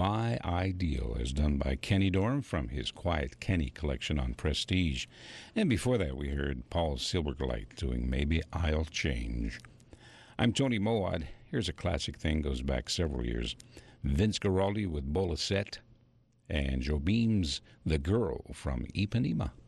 My Ideal, as done by Kenny Dorham from his Quiet Kenny collection on Prestige. And before that, we heard Paul Silbergleit doing Maybe I'll Change. I'm Tony Moad. Here's a classic thing, goes back several years. Vince Guaraldi with Bolasette and Jobim's The Girl from Ipanema.